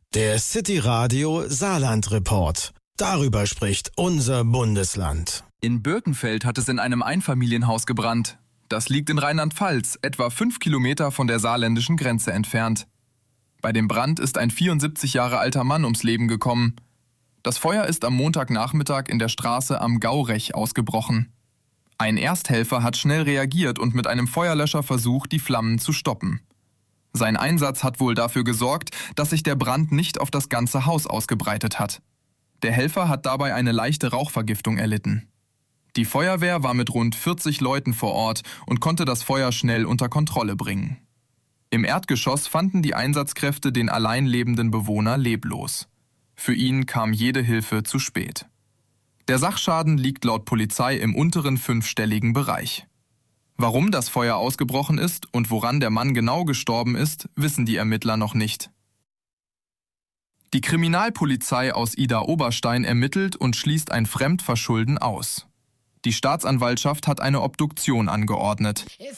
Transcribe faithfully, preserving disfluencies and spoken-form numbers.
Der City Radio Saarland Report. Darüber spricht unser Bundesland. In Birkenfeld hat es in einem Einfamilienhaus gebrannt. Das liegt in Rheinland-Pfalz, etwa fünf Kilometer von der saarländischen Grenze entfernt. Bei dem Brand ist ein vierundsiebzig Jahre alter Mann ums Leben gekommen. Das Feuer ist am Montagnachmittag in der Straße am Gaurech ausgebrochen. Ein Ersthelfer hat schnell reagiert und mit einem Feuerlöscher versucht, die Flammen zu stoppen. Sein Einsatz hat wohl dafür gesorgt, dass sich der Brand nicht auf das ganze Haus ausgebreitet hat. Der Helfer hat dabei eine leichte Rauchvergiftung erlitten. Die Feuerwehr war mit rund vierzig Leuten vor Ort und konnte das Feuer schnell unter Kontrolle bringen. Im Erdgeschoss fanden die Einsatzkräfte den allein lebenden Bewohner leblos. Für ihn kam jede Hilfe zu spät. Der Sachschaden liegt laut Polizei im unteren fünfstelligen Bereich. Warum das Feuer ausgebrochen ist und woran der Mann genau gestorben ist, wissen die Ermittler noch nicht. Die Kriminalpolizei aus Idar-Oberstein ermittelt und schließt ein Fremdverschulden aus. Die Staatsanwaltschaft hat eine Obduktion angeordnet.